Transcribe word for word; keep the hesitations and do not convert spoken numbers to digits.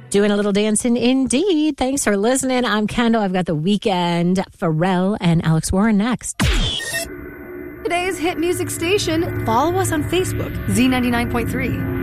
Doing a little dancing indeed. Thanks for listening. I'm Kendall. I've got The Weeknd, Pharrell, and Alex Warren next. Today's hit music station. Follow us on Facebook, Z ninety-nine point three.